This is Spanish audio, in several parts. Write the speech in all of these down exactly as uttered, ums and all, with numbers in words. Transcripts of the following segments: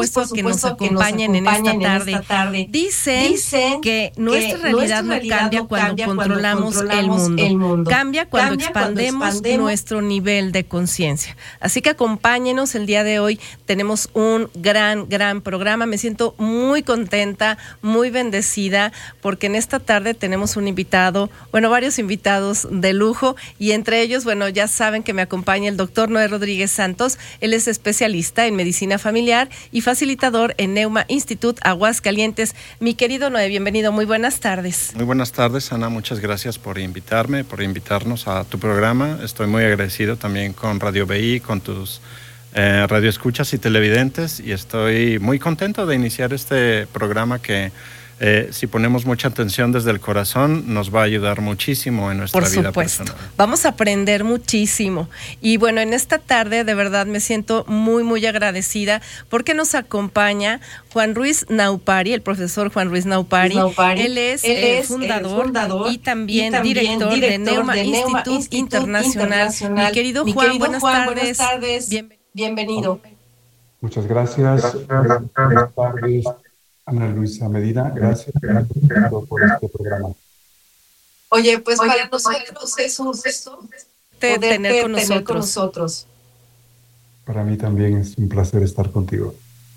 supuesto, por supuesto que nos acompañen, que nos acompañen en, esta en esta tarde. Dicen, Dicen que nuestra que realidad, nuestra realidad no cambia, no cuando, cambia controlamos cuando controlamos el mundo. El mundo. Cambia, cuando, cambia expandemos cuando expandemos nuestro nivel de conciencia. Así que acompáñenos el día de hoy. Tenemos un gran, gran programa. Me siento muy contenta, muy bendecida, porque en esta tarde tenemos un invitado, bueno, varios invitados de lujo, y entre ellos, bueno, ya saben que me acompaña el doctor Noé Rodríguez Santos. Él es especialista en medicina familiar y facilitador en Neuma Institute Aguascalientes. Mi querido Noé, bienvenido, muy buenas tardes. Muy buenas tardes, Ana, muchas gracias por invitarme, por invitarnos a tu programa. Estoy muy agradecido también con Radio B I, con tus eh, radioescuchas y televidentes, y estoy muy contento de iniciar este programa que Eh, si ponemos mucha atención desde el corazón, nos va a ayudar muchísimo en nuestra Por vida supuesto. personal. Vamos a aprender muchísimo. Y bueno, en esta tarde de verdad me siento muy, muy agradecida porque nos acompaña Juan Ruiz Naupari, el profesor Juan Ruiz Naupari. Naupari. Él es, Él es el fundador, fundador y, también y también director, director de Neuma, de Neuma Institute, Institute Internacional. Internacional. Mi querido Mi Juan, querido buenas, Juan tardes. buenas tardes. Bien, bienvenido. Muchas gracias. Buenas tardes. Ana Luisa Medina, gracias por este programa. Oye, pues Oye, para nosotros es un gusto tener, tener, con, nosotros. tener con nosotros. Para mí también es un placer estar contigo.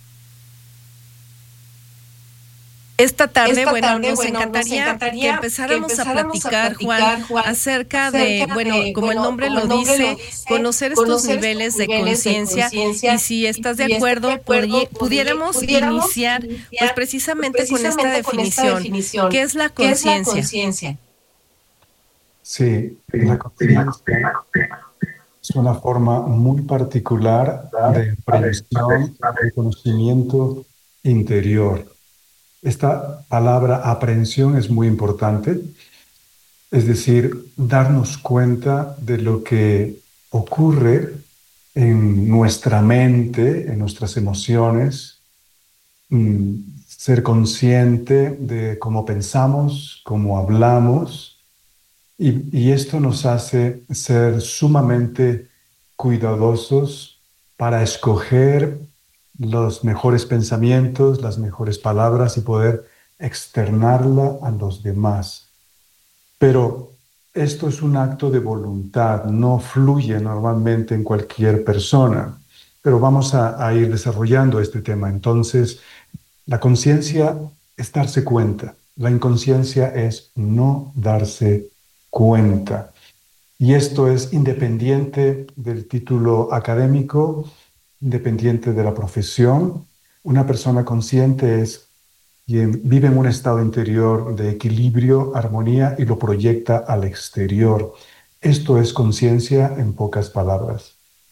Esta tarde, Esta bueno, tarde nos, bueno encantaría nos encantaría que empezáramos, que empezáramos a, platicar, a platicar, Juan, Juan acerca, acerca de, bueno, de, como, bueno, el nombre, como el nombre lo dice, conocer estos conocer niveles, estos niveles de conciencia. Y si estás de acuerdo, de acuerdo pudiéramos, pudiéramos iniciar, iniciar pues precisamente, precisamente con, esta con esta definición. ¿Qué es la conciencia? Sí, la conciencia es una forma muy particular de aprehensión, de conocimiento interior. Esta palabra aprehensión es muy importante, es decir, darnos cuenta de lo que ocurre en nuestra mente, en nuestras emociones, ser consciente de cómo pensamos, cómo hablamos, y, y esto nos hace ser sumamente cuidadosos para escoger los mejores pensamientos, las mejores palabras y poder externarla a los demás. Pero esto es un acto de voluntad, no fluye normalmente en cualquier persona. Pero vamos a, a ir desarrollando este tema. Entonces, la conciencia es darse cuenta. La inconsciencia es no darse cuenta. Y esto es independiente del título académico, independiente de la profesión. Una persona consciente es quien vive en un estado interior de equilibrio, armonía y lo proyecta al exterior. Esto es conciencia en pocas palabras.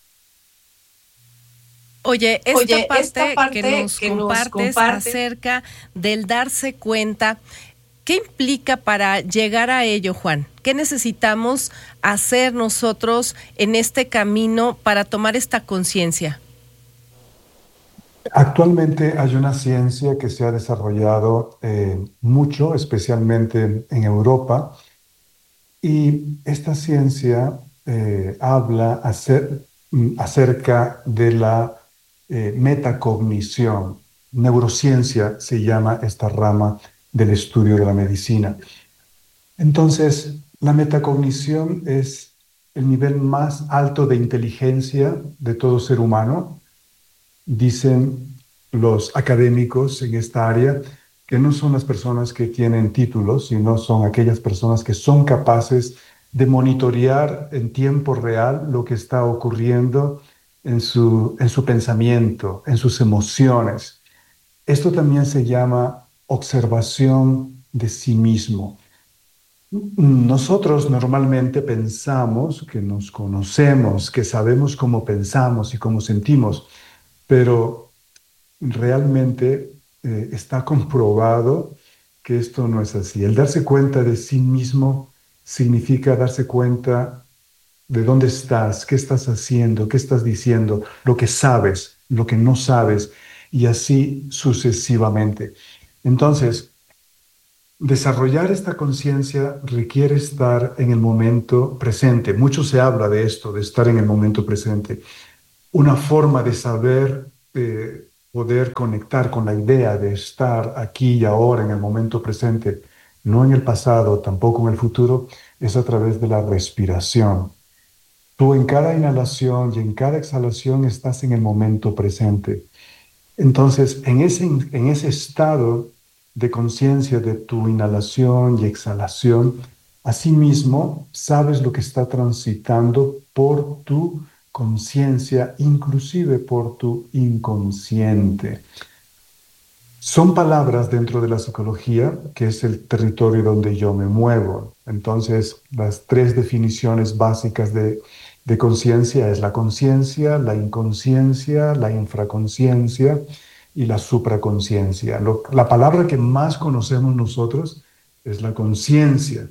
Oye, esta, Oye, parte, esta parte que nos que compartes nos comparte acerca del darse cuenta, ¿qué implica para llegar a ello, Juan? ¿Qué necesitamos hacer nosotros en este camino para tomar esta conciencia? Actualmente hay una ciencia que se ha desarrollado eh, mucho, especialmente en Europa, y esta ciencia eh, habla acer, acerca de la eh, metacognición. Neurociencia se llama esta rama del estudio de la medicina. Entonces, la metacognición es el nivel más alto de inteligencia de todo ser humano. Dicen los académicos en esta área que no son las personas que tienen títulos, sino son aquellas personas que son capaces de monitorear en tiempo real lo que está ocurriendo en su, en su pensamiento, en sus emociones. Esto también se llama observación de sí mismo. Nosotros normalmente pensamos que nos conocemos, que sabemos cómo pensamos y cómo sentimos, pero realmente eh, está comprobado que esto no es así. El darse cuenta de sí mismo significa darse cuenta de dónde estás, qué estás haciendo, qué estás diciendo, lo que sabes, lo que no sabes, y así sucesivamente. Entonces, desarrollar esta conciencia requiere estar en el momento presente. Mucho se habla de esto, de estar en el momento presente. Una forma de saber eh, poder conectar con la idea de estar aquí y ahora en el momento presente, no en el pasado, tampoco en el futuro, es a través de la respiración. Tú en cada inhalación y en cada exhalación estás en el momento presente. Entonces, en ese, en ese estado de conciencia de tu inhalación y exhalación, asimismo, sabes lo que está transitando por tu conciencia, inclusive por tu inconsciente. Son palabras dentro de la psicología, que es el territorio donde yo me muevo. Entonces, las tres definiciones básicas de, de conciencia es la conciencia, la inconsciencia, la infraconsciencia y la supraconsciencia. Lo- La palabra que más conocemos nosotros es la conciencia,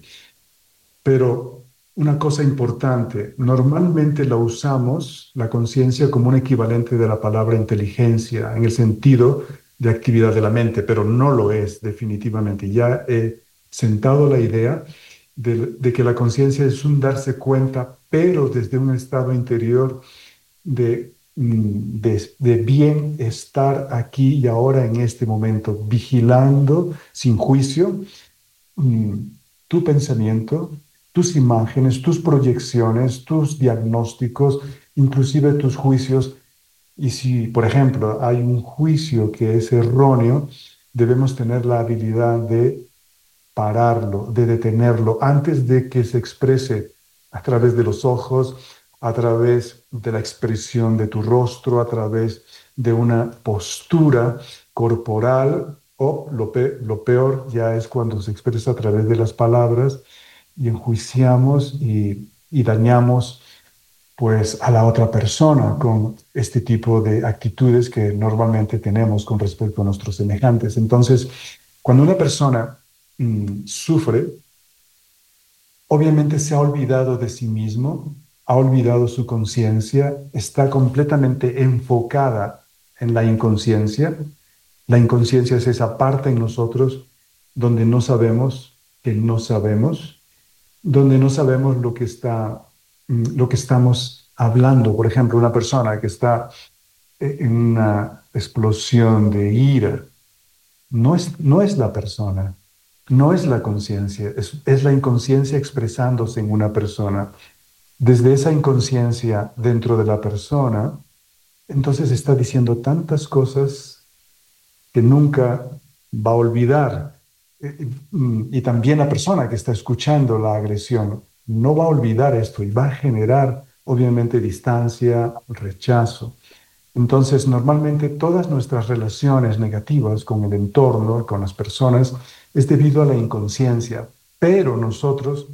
pero una cosa importante, normalmente la usamos, la conciencia, como un equivalente de la palabra inteligencia, en el sentido de actividad de la mente, pero no lo es definitivamente. Ya he sentado la idea de, de que la conciencia es un darse cuenta, pero desde un estado interior de, mm, de, de bienestar aquí y ahora en este momento, vigilando sin juicio mm, tu pensamiento, tus imágenes, tus proyecciones, tus diagnósticos, inclusive tus juicios. Y si, por ejemplo, hay un juicio que es erróneo, debemos tener la habilidad de pararlo, de detenerlo antes de que se exprese a través de los ojos, a través de la expresión de tu rostro, a través de una postura corporal, o lo, pe- lo peor ya es cuando se expresa a través de las palabras y enjuiciamos y, y dañamos pues a la otra persona con este tipo de actitudes que normalmente tenemos con respecto a nuestros semejantes. Entonces, cuando una persona mm, sufre, obviamente se ha olvidado de sí mismo, ha olvidado su conciencia, está completamente enfocada en la inconsciencia. La inconsciencia es esa parte en nosotros donde no sabemos que no sabemos, donde no sabemos lo que está, mm, lo que estamos hablando. Por ejemplo, una persona que está eh, en una explosión de ira, no es, no es la persona, no es la conciencia, es, es la inconsciencia expresándose en una persona. Desde esa inconsciencia dentro de la persona, entonces está diciendo tantas cosas que nunca va a olvidar. Eh, mm, Y también la persona que está escuchando la agresión no va a olvidar esto y va a generar, obviamente, distancia, rechazo. Entonces, normalmente todas nuestras relaciones negativas con el entorno, con las personas, es debido a la inconsciencia, pero nosotros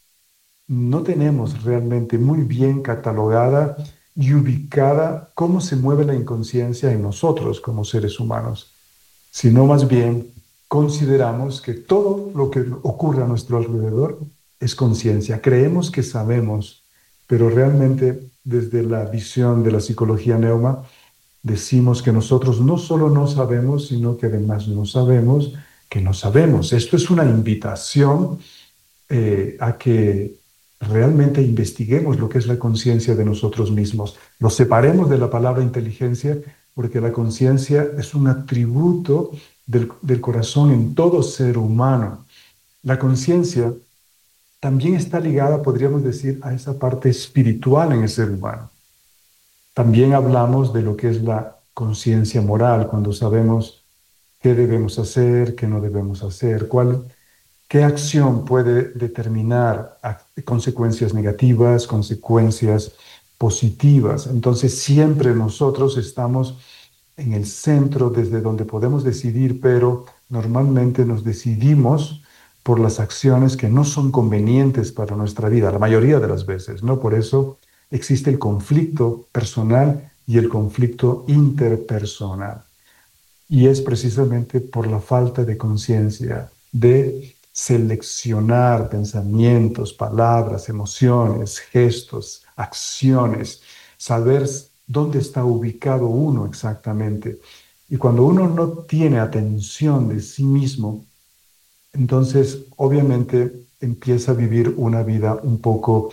no tenemos realmente muy bien catalogada y ubicada cómo se mueve la inconsciencia en nosotros como seres humanos, sino más bien consideramos que todo lo que ocurre a nuestro alrededor es conciencia. Creemos que sabemos, pero realmente desde la visión de la psicología neuma, decimos que nosotros no solo no sabemos, sino que además no sabemos que no sabemos. Esto es una invitación eh, a que realmente investiguemos lo que es la conciencia de nosotros mismos. Lo separemos de la palabra inteligencia porque la conciencia es un atributo del, del corazón en todo ser humano. La conciencia también está ligada, podríamos decir, a esa parte espiritual en el ser humano. También hablamos de lo que es la conciencia moral, cuando sabemos qué debemos hacer, qué no debemos hacer, cuál, qué acción puede determinar ac- consecuencias negativas, consecuencias positivas. Entonces, siempre nosotros estamos en el centro desde donde podemos decidir, pero normalmente nos decidimos por las acciones que no son convenientes para nuestra vida, la mayoría de las veces, ¿no? Por eso existe el conflicto personal y el conflicto interpersonal. Y es precisamente por la falta de conciencia, de seleccionar pensamientos, palabras, emociones, gestos, acciones, saber dónde está ubicado uno exactamente. Y cuando uno no tiene atención de sí mismo, entonces obviamente empieza a vivir una vida un poco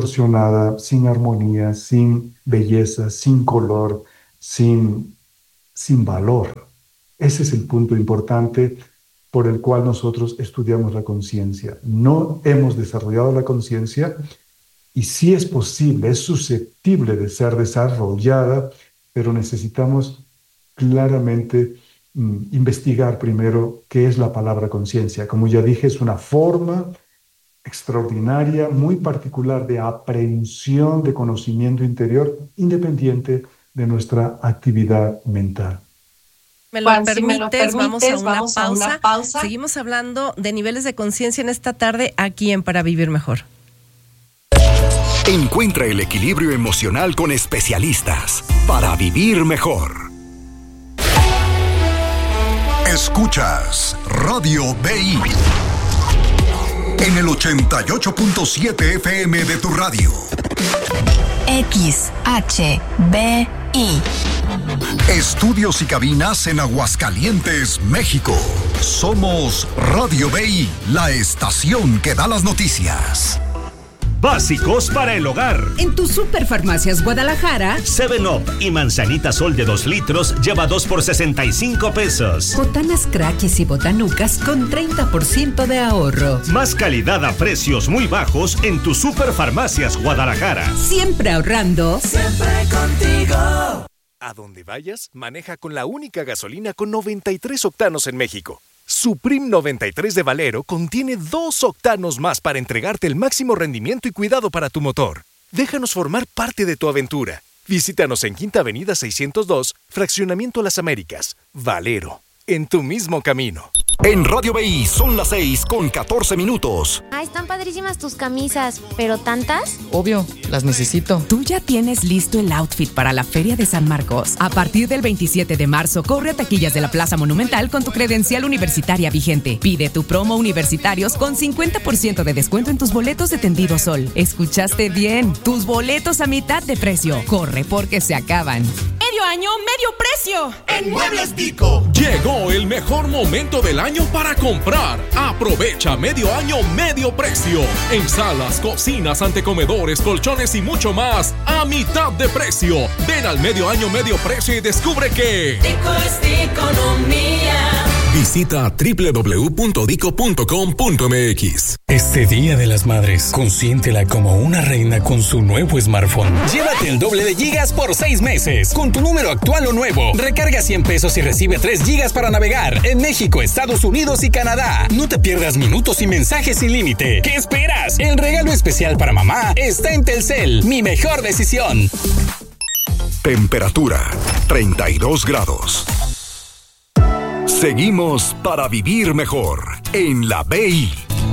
distorsionada, sin armonía, sin belleza, sin color, sin sin valor. Ese es el punto importante por el cual nosotros estudiamos la conciencia. No hemos desarrollado la conciencia y sí es posible, es susceptible de ser desarrollada, pero necesitamos claramente mm, investigar primero qué es la palabra conciencia. Como ya dije, es una forma extraordinaria, muy particular de aprehensión de conocimiento interior, independiente de nuestra actividad mental. Me lo, Juan, permites, si me lo permites, vamos, a una, vamos pausa. a una pausa. Seguimos hablando de niveles de conciencia en esta tarde aquí en Para Vivir Mejor. Encuentra el equilibrio emocional con especialistas para vivir mejor. Escuchas Radio B I en el ochenta y ocho punto siete F M de tu radio. X H B I. Estudios y cabinas en Aguascalientes, México. Somos Radio B I, la estación que da las noticias. Básicos para el hogar. En tu Superfarmacias Guadalajara, seven up y manzanita sol de dos litros lleva dos por sesenta y cinco pesos. Botanas Crackers y botanucas con treinta por ciento de ahorro. Más calidad a precios muy bajos en tu Superfarmacias Guadalajara. Siempre ahorrando. Siempre contigo. A donde vayas, maneja con la única gasolina con noventa y tres octanos en México. Supreme noventa y tres de Valero contiene dos octanos más para entregarte el máximo rendimiento y cuidado para tu motor. Déjanos formar parte de tu aventura. Visítanos en Quinta Avenida seiscientos dos, Fraccionamiento Las Américas. Valero, en tu mismo camino. En Radio B I son las seis con catorce minutos. Ah, están padrísimas tus camisas, ¿pero tantas? Obvio, las necesito. ¿Tú ya tienes listo el outfit para la Feria de San Marcos? A partir del veintisiete de marzo, corre a taquillas de la Plaza Monumental con tu credencial universitaria vigente. Pide tu promo universitarios con cincuenta por ciento de descuento en tus boletos de Tendido Sol. ¿Escuchaste bien? Tus boletos a mitad de precio. Corre porque se acaban. Medio año, medio precio. En Muebles Dico. Llegó el mejor momento del año para comprar. Aprovecha medio año, medio precio. En salas, cocinas, antecomedores, colchones y mucho más a mitad de precio. Ven al medio año, medio precio y descubre que Dico es de economía. Visita doble u doble u doble u punto dico punto com punto m x. Este Día de las Madres, consiéntela como una reina con su nuevo smartphone. Llévate el doble de gigas por seis meses con tu número actual o nuevo. Recarga cien pesos y recibe tres gigas para navegar en México, Estados Unidos y Canadá. No te pierdas minutos y mensajes sin límite. ¿Qué esperas? El regalo especial para mamá está en Telcel. Mi mejor decisión. Temperatura treinta y dos grados. Seguimos para vivir mejor en la B I.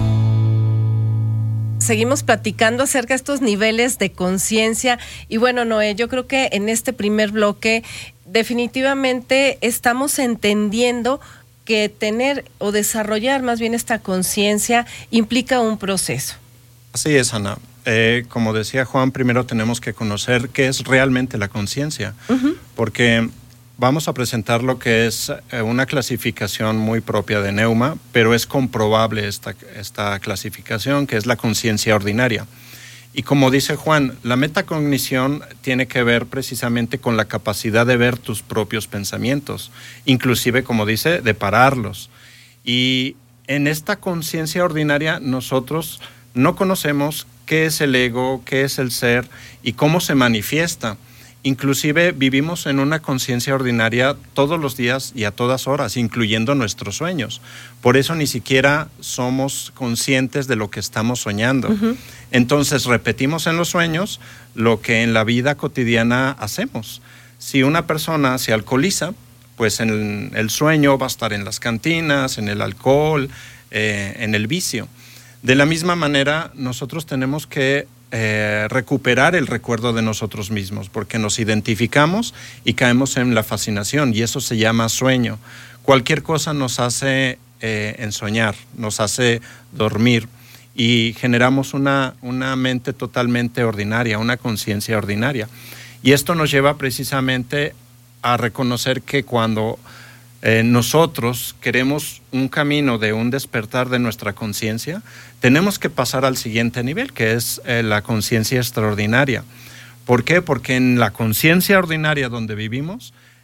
Seguimos platicando acerca de estos niveles de conciencia y bueno, Noé, yo creo que en este primer bloque definitivamente estamos entendiendo que tener o desarrollar más bien esta conciencia implica un proceso. Así es, Ana. Eh, como decía Juan, primero tenemos que conocer qué es realmente la conciencia, uh-huh. porque vamos a presentar lo que es una clasificación muy propia de Neuma, pero es comprobable esta, esta clasificación, que es la conciencia ordinaria. Y como dice Juan, la metacognición tiene que ver precisamente con la capacidad de ver tus propios pensamientos, inclusive, como dice, de pararlos. Y en esta conciencia ordinaria nosotros no conocemos qué es el ego, qué es el ser y cómo se manifiesta. Inclusive vivimos en una conciencia ordinaria todos los días y a todas horas, incluyendo nuestros sueños. Por eso ni siquiera somos conscientes de lo que estamos soñando. Uh-huh. Entonces repetimos en los sueños lo que en la vida cotidiana hacemos. Si una persona se alcoholiza, pues en el sueño va a estar en las cantinas, en el alcohol, eh, en el vicio. De la misma manera, nosotros tenemos que Eh, recuperar el recuerdo de nosotros mismos, porque nos identificamos y caemos en la fascinación, y eso se llama sueño. Cualquier cosa nos hace eh, ensoñar, nos hace dormir, y generamos una, una mente totalmente ordinaria, una conciencia ordinaria. Y esto nos lleva precisamente a reconocer que cuando Eh, nosotros queremos un camino de un despertar de nuestra conciencia, tenemos que pasar al siguiente nivel, que es eh, la conciencia extraordinaria. ¿Por qué? Porque en la conciencia ordinaria donde vivimos,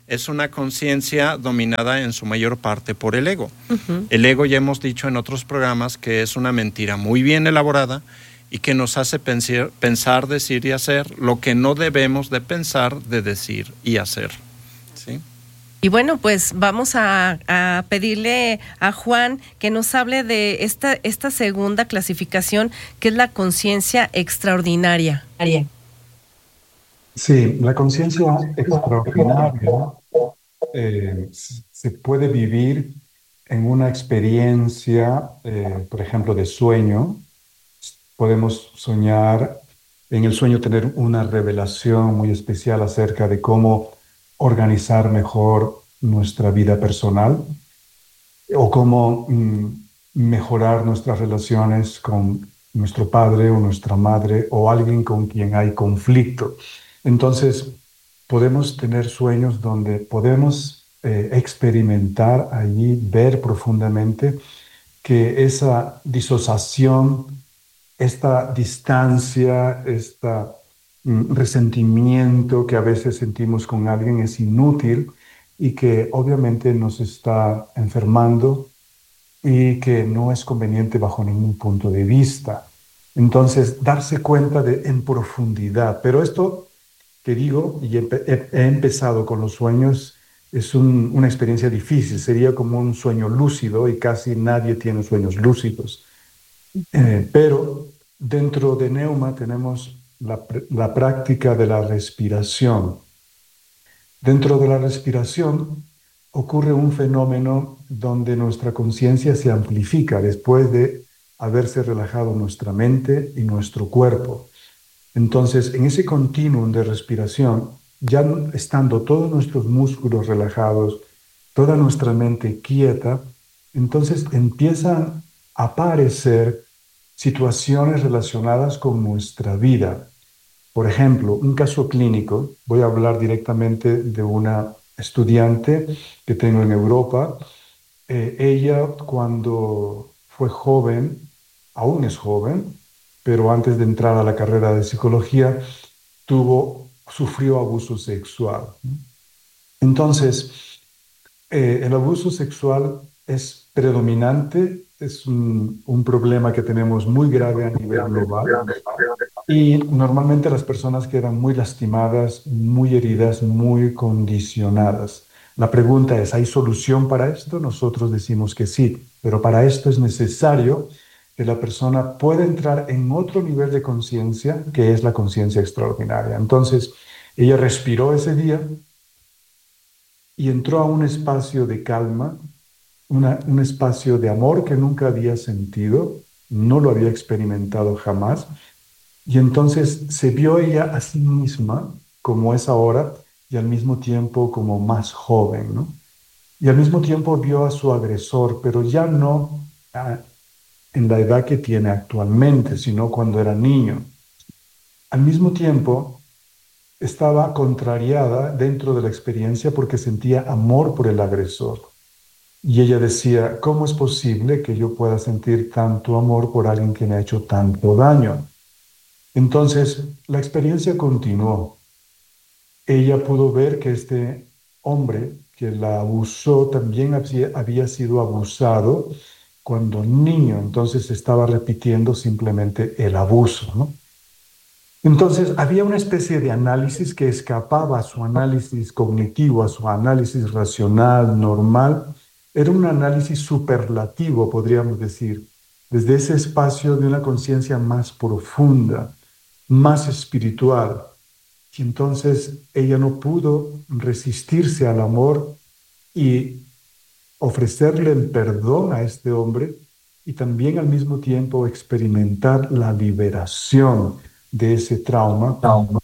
es una conciencia dominada en su mayor parte por el ego. Uh-huh. El ego, ya hemos dicho en otros programas, que es una mentira muy bien elaborada y que nos hace pensar, pensar, decir y hacer lo que no debemos de pensar, de decir y hacer. ¿Sí? Y bueno, pues vamos a, a pedirle a Juan que nos hable de esta, esta segunda clasificación, que es la conciencia extraordinaria. Sí, la conciencia extraordinaria eh, se puede vivir en una experiencia, eh, por ejemplo, de sueño. Podemos soñar, en el sueño tener una revelación muy especial acerca de cómo organizar mejor nuestra vida personal o cómo mm, mejorar nuestras relaciones con nuestro padre o nuestra madre o alguien con quien hay conflicto. Entonces, podemos tener sueños donde podemos eh, experimentar allí, ver profundamente que esa disociación, esta distancia, este mm, resentimiento que a veces sentimos con alguien es inútil y que obviamente nos está enfermando y que no es conveniente bajo ningún punto de vista. Entonces, darse cuenta de en profundidad. Pero esto que digo, y he, he, he empezado con los sueños, es un, una experiencia difícil. Sería como un sueño lúcido y casi nadie tiene sueños lúcidos. Eh, pero dentro de Neuma tenemos la, la práctica de la respiración. Dentro de la respiración ocurre un fenómeno donde nuestra conciencia se amplifica después de haberse relajado nuestra mente y nuestro cuerpo. Entonces, en ese continuum de respiración, ya estando todos nuestros músculos relajados, toda nuestra mente quieta, entonces empiezan a aparecer situaciones relacionadas con nuestra vida. Por ejemplo, un caso clínico, voy a hablar directamente de una estudiante que tengo en Europa. Eh, ella, cuando fue joven, aún es joven, pero antes de entrar a la carrera de psicología, tuvo, sufrió abuso sexual. Entonces, eh, el abuso sexual es predominante, es un, un problema que tenemos muy grave a nivel global. Y normalmente las personas quedan muy lastimadas, muy heridas, muy condicionadas. La pregunta es, ¿hay solución para esto? Nosotros decimos que sí, pero para esto es necesario que la persona pueda entrar en otro nivel de conciencia, que es la conciencia extraordinaria. Entonces, ella respiró ese día y entró a un espacio de calma, una, un espacio de amor que nunca había sentido, no lo había experimentado jamás. Y entonces se vio ella a sí misma como es ahora y al mismo tiempo como más joven, ¿no? Y al mismo tiempo vio a su agresor, pero ya no a, en la edad que tiene actualmente, sino cuando era niño. Al mismo tiempo estaba contrariada dentro de la experiencia porque sentía amor por el agresor. Y ella decía, ¿cómo es posible que yo pueda sentir tanto amor por alguien que me ha hecho tanto daño? Entonces, la experiencia continuó. Ella pudo ver que este hombre que la abusó también había, había sido abusado cuando niño. Entonces, estaba repitiendo simplemente el abuso, ¿no? Entonces, había una especie de análisis que escapaba a su análisis cognitivo, a su análisis racional, normal. Era un análisis superlativo, podríamos decir, desde ese espacio de una conciencia más profunda, más espiritual. Y entonces ella no pudo resistirse al amor y ofrecerle el perdón a este hombre y también al mismo tiempo experimentar la liberación de ese trauma.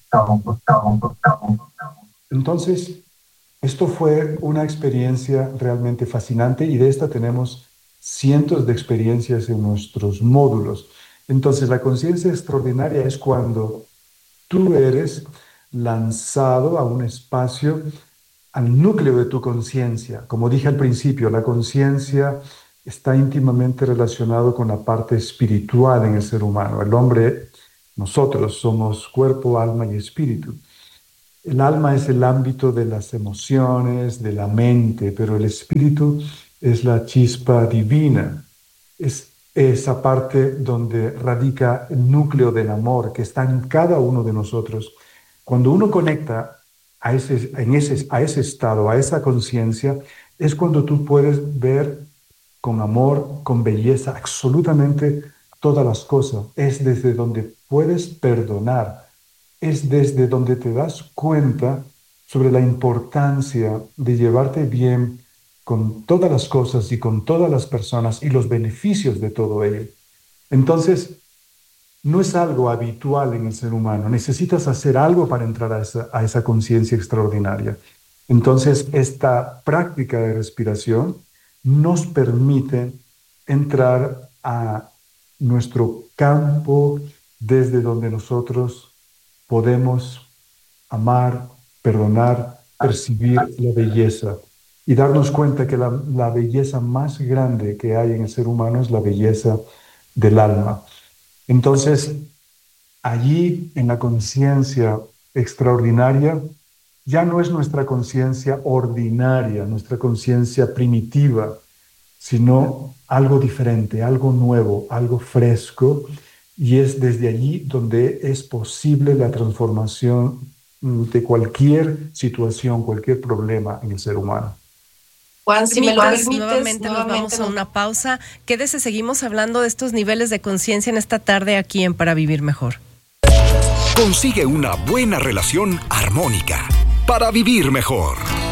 Entonces, esto fue una experiencia realmente fascinante y de esta tenemos cientos de experiencias en nuestros módulos. Entonces, la conciencia extraordinaria es cuando tú eres lanzado a un espacio, al núcleo de tu conciencia. Como dije al principio, la conciencia está íntimamente relacionado con la parte espiritual en el ser humano. El hombre, nosotros somos cuerpo, alma y espíritu. El alma es el ámbito de las emociones, de la mente, pero el espíritu es la chispa divina. Es esa parte donde radica el núcleo del amor que está en cada uno de nosotros. Cuando uno conecta a ese, en ese, a ese estado, a esa conciencia, es cuando tú puedes ver con amor, con belleza, absolutamente todas las cosas. Es desde donde puedes perdonar. Es desde donde te das cuenta sobre la importancia de llevarte bien con todas las cosas y con todas las personas y los beneficios de todo ello. Entonces, no es algo habitual en el ser humano. Necesitas hacer algo para entrar a esa, a esa conciencia extraordinaria. Entonces, esta práctica de respiración nos permite entrar a nuestro campo desde donde nosotros podemos amar, perdonar, percibir la belleza y darnos cuenta que la, la belleza más grande que hay en el ser humano es la belleza del alma. Entonces, allí en la conciencia extraordinaria, ya no es nuestra conciencia ordinaria, nuestra conciencia primitiva, sino algo diferente, algo nuevo, algo fresco, y es desde allí donde es posible la transformación de cualquier situación, cualquier problema en el ser humano. Juan, si me lo permites, nuevamente nos vamos a una pausa. Quédese, seguimos hablando de estos niveles de conciencia en esta tarde aquí en Para Vivir Mejor. Consigue una buena relación armónica para vivir mejor.